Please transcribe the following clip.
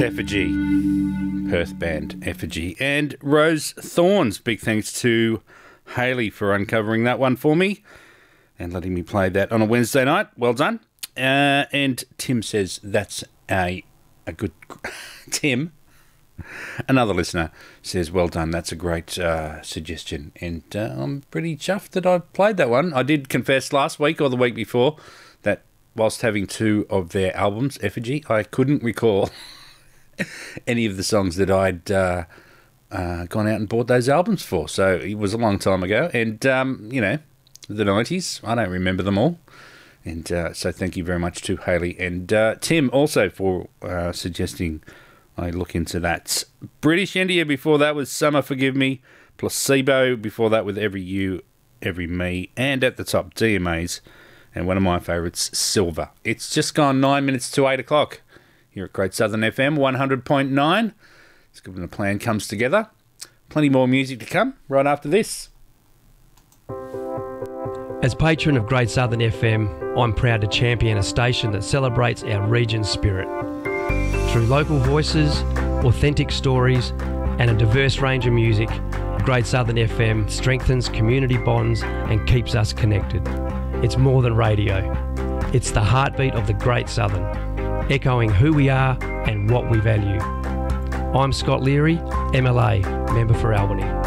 Effigy, Perth band Effigy, and Rose Thorns. Big thanks to Hayley for uncovering that one for me and letting me play that on a Wednesday night. Well done. And Tim says that's a good... Tim, another listener, says, well done, that's a great suggestion. And I'm pretty chuffed that I played that one. I did confess last week or the week before that whilst having two of their albums, Effigy, I couldn't recall any of the songs that I'd gone out and bought those albums for. So it was a long time ago. And, you know, the 90s, I don't remember them all. And so thank you very much to Hayley and Tim also for suggesting I look into that. British India before that was Summer Forgive Me, Placebo before that with Every You, Every Me, and at the top DMAs, and one of my favourites, Silver. It's just gone 9 minutes to 8 o'clock here at Great Southern FM 100.9. It's good when the plan comes together. Plenty more music to come right after this. As patron of Great Southern FM, I'm proud to champion a station that celebrates our region's spirit. Through local voices, authentic stories, and a diverse range of music, Great Southern FM strengthens community bonds and keeps us connected. It's more than radio. It's the heartbeat of the Great Southern, echoing who we are and what we value. I'm Scott Leary, MLA, member for Albany.